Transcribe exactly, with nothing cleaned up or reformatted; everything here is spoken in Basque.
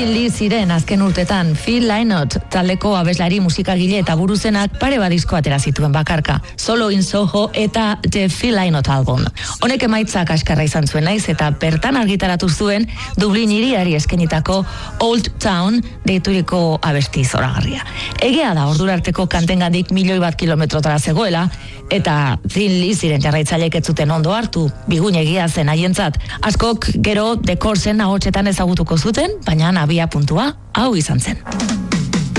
Thin Lizzyren azken urtetan Phil Lynott taldeko abeslari musikagile eta buruzenak pare bat disko atera zituen bakarka. Solo in Soho eta The Phil Lynott Album. Honek emaitzak askarra izan zuen naiz eta bertan argitaratu zuen Dublin hiriari eskenitako Old Town deituriko abesti zoragarria. Egea da ordura arteko kantengandik milioi bat kilometrotara zegoela eta Thin Lizzyren jarraitzaileek ez zuten ondo hartu, bigun egia zen haientzat. Askok gero The Coursen ahotsetan ezagutuko zuten, baina abia puntua hau izan zen.